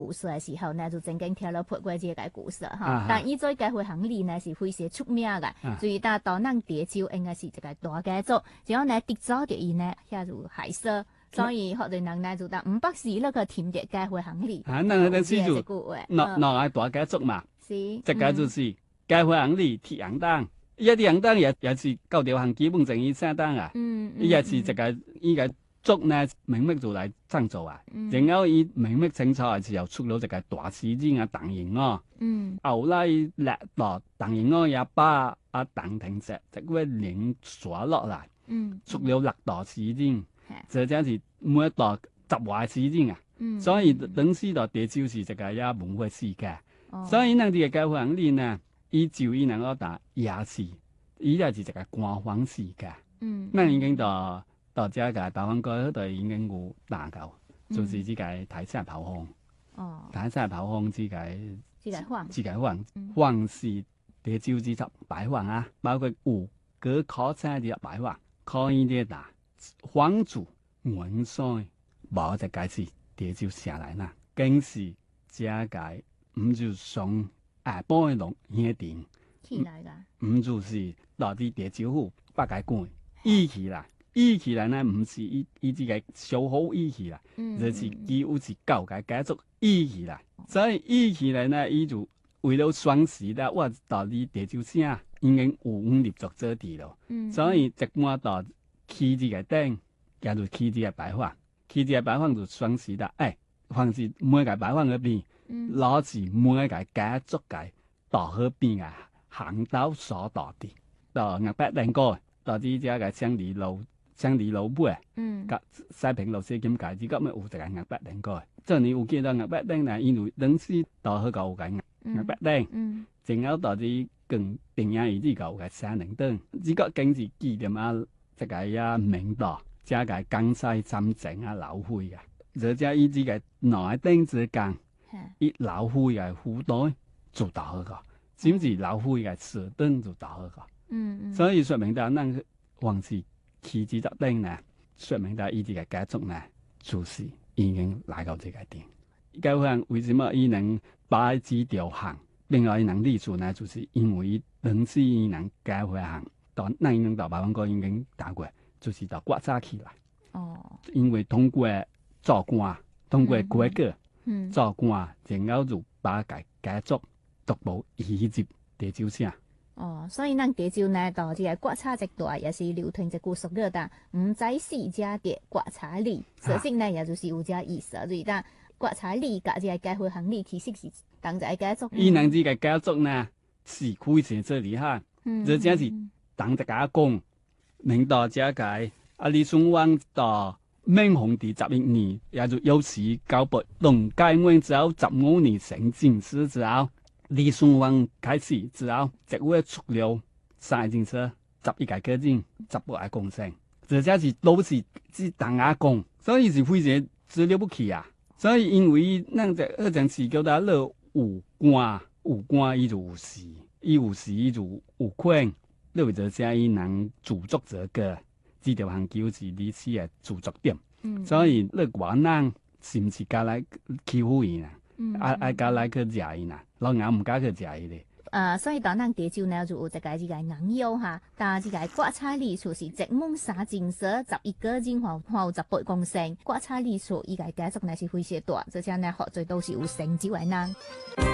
故事嘅時候呢，就曾經聽到潑過這個故事哈。但伊在解回行李呢是非常出名嘅，所以但到咱潮州應該是一個大家族，只要呢跌咗嘅伊呢，遐就害死。所以好多人呢就當500時那個甜嘅解回行李。 那個是就哪大家族嘛？ 是， 這個就是解回行李鐵陽檔，伊個鐵陽檔也是9條行基本正義三檔啊。伊也是這個伊個族呢，明明就來創造啊。然後伊明明清朝嘅時候出咗這個大詩人啊，鄧寅垵。後來落到鄧寅垵也把鄧廷錫這個領刷落來。出了6大詩人。這真是每一代10壞詩人啊，所以當時就潮州是一個也文化世界，所以咱這個解放行李呢，伊就伊能夠打夜市，伊也是一個官方世界。咱已經到這個台灣過去，就已經有打到，就是這個台山炮轟。台山炮轟這個放是潮州這隻牌坊啊，包括有各考察這牌坊，可以的打。皇族元帥冇就解釋潮州下來啦，更是這個唔就上下半嘅龍兄弟起來噶，唔就是到啲潮州府八解官依起來呢，唔是依這個小好依起來，就是幾有是舊嘅家族依起來，所以依起來呢，伊就為了雙十啦，我到啲潮州省已經有立足做地咯，所以一般到。起這個頂，也就起這個牌坊，起這個牌坊就雙時啦。凡是每個牌坊嗰邊，攞住每個家族嘅大河邊嘅行道所到的，到500個，到啲這個鄉里路尾，甲西平路四金街，只咁咪有一個500個。即係你有見到500呢，因為當時到去個有個500，正好到啲更定樣而啲個有個300燈，只個經濟紀念啊。這個呀，明道，這個江西三鎮啊，老會嘅，而且伊這個內丁之間，伊老會嘅虎袋做到嗰個，甚至老會嘅石墩做到嗰個。所以說明到咱往時起這隻燈呢，說明到伊這個家族呢，就是已經來到這個點。解放為什麼伊能把這條行，另外伊能立足呢？就是因為當時伊能解放行。那已經到8萬個已經打過，就是到國早起來。因為通過做官，通過改革，做官，然後就把家族逐步移入潮州省。 所以咱潮州呢，到這個國茶這代也是流傳一句俗語的，唔知四家的國茶里，實際呢也就是有這意思。所以但國茶里甲這個解放行李其實是同一個家族。 伊能這個家族呢，是非常之厲害，這真是。當一家講，明到這個李舜瑗到明皇帝11年，也就有時交撥龍解元之後15年成進士之後，李舜瑗開始之後，這位出了3進士11個個人，18個貢生，這才是都是當家講，所以是非常之了不起啊！所以因為咱這2件事叫他樂有官伊就有勢，伊有勢伊就有權。你為咗這伊能駐足這個，這條行就是歷史嘅駐足點，所以你話人是唔是加來欺負伊啊？愛加來去惹伊啊？老硬唔加去惹伊咧。 所以當咱潮州呢就有這個硬腰哈，但這個國茶里就是1門3進士11個人還有18貢生，國茶里所伊個家族呢是非常大，這些呢學最都是有成就嘅人。